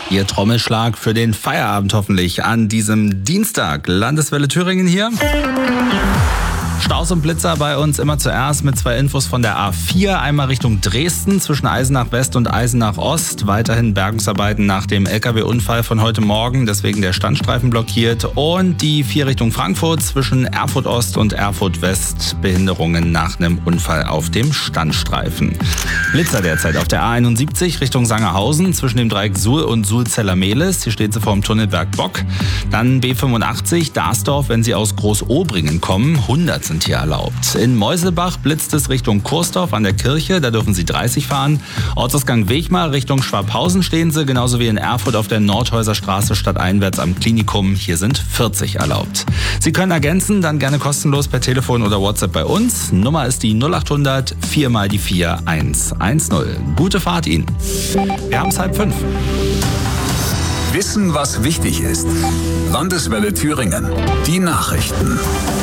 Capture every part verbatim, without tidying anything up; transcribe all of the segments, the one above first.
Ihr Trommelschlag für den Feierabend hoffentlich an diesem Dienstag. Landeswelle Thüringen hier. Staus und Blitzer bei uns immer zuerst mit zwei Infos von der A vier. Einmal Richtung Dresden zwischen Eisenach West und Eisenach Ost. Weiterhin Bergungsarbeiten nach dem L K W-Unfall von heute Morgen, deswegen der Standstreifen blockiert. Und die vier Richtung Frankfurt zwischen Erfurt Ost und Erfurt West. Behinderungen nach einem Unfall auf dem Standstreifen. Blitzer derzeit auf der A einundsiebzig Richtung Sangerhausen zwischen dem Dreieck Suhl und Suhl-Zeller-Mehlis. Hier steht sie vor dem Tunnelberg Bock. Dann B fünfundachtzig Darsdorf, wenn Sie aus Groß-Obringen kommen. hundert sind hier erlaubt. In Meuselbach blitzt es Richtung Kursdorf an der Kirche, da dürfen Sie dreißig fahren. Ortsausgang Wegmar Richtung Schwabhausen stehen Sie, genauso wie in Erfurt auf der Nordhäuser Straße stadteinwärts am Klinikum. Hier sind vierzig erlaubt. Sie können ergänzen, dann gerne kostenlos per Telefon oder WhatsApp bei uns. Nummer ist die null achthundert vier mal die vier eins eins null. Gute Fahrt Ihnen. Wir haben es halb fünf. Wissen, was wichtig ist. Landeswelle Thüringen. Die Nachrichten.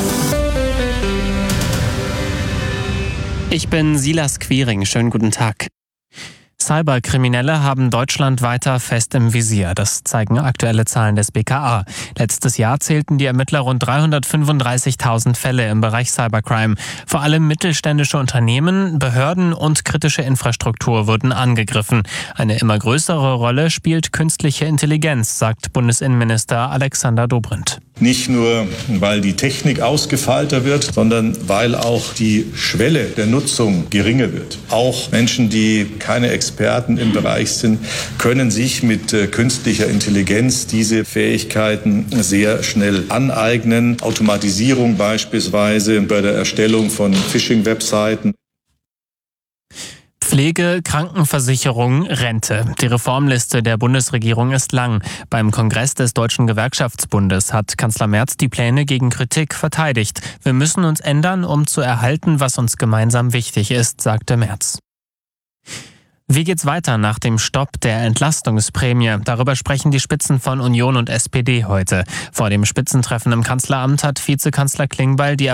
Ich bin Silas Quiring. Schönen guten Tag. Cyberkriminelle haben Deutschland weiter fest im Visier. Das zeigen aktuelle Zahlen des B K A. Letztes Jahr zählten die Ermittler rund dreihundertfünfunddreißigtausend Fälle im Bereich Cybercrime. Vor allem mittelständische Unternehmen, Behörden und kritische Infrastruktur wurden angegriffen. Eine immer größere Rolle spielt künstliche Intelligenz, sagt Bundesinnenminister Alexander Dobrindt. Nicht nur, weil die Technik ausgefeilter wird, sondern weil auch die Schwelle der Nutzung geringer wird. Auch Menschen, die keine Experten im Bereich sind, können sich mit äh, künstlicher Intelligenz diese Fähigkeiten sehr schnell aneignen. Automatisierung beispielsweise bei der Erstellung von Phishing-Webseiten. Pflege, Krankenversicherung, Rente. Die Reformliste der Bundesregierung ist lang. Beim Kongress des Deutschen Gewerkschaftsbundes hat Kanzler Merz die Pläne gegen Kritik verteidigt. Wir müssen uns ändern, um zu erhalten, was uns gemeinsam wichtig ist, sagte Merz. Wie geht's weiter nach dem Stopp der Entlastungsprämie? Darüber sprechen die Spitzen von Union und S P D heute. Vor dem Spitzentreffen im Kanzleramt hat Vizekanzler Klingbeil die